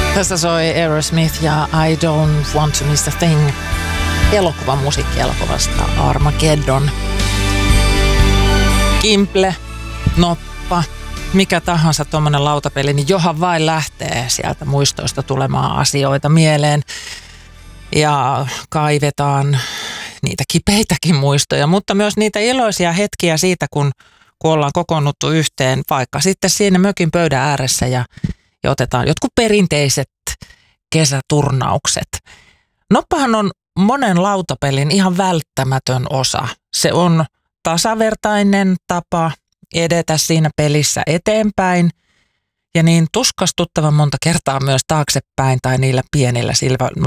Tässä soi Aerosmith ja I Don't Want to Miss a Thing elokuvan musiikkielokuvasta Armageddon. Kimple, noppa, mikä tahansa tuommoinen lautapeli, niin johan vain lähtee sieltä muistoista tulemaan asioita mieleen. Ja kaivetaan niitä kipeitäkin muistoja, mutta myös niitä iloisia hetkiä siitä, kun ollaan kokoonnuttu yhteen, vaikka sitten siinä mökin pöydän ääressä ja otetaan jotkut perinteiset kesäturnaukset. Noppahan on monen lautapelin ihan välttämätön osa. Se on tasavertainen tapa edetä siinä pelissä eteenpäin ja niin tuskastuttavan monta kertaa myös taaksepäin tai niillä pienillä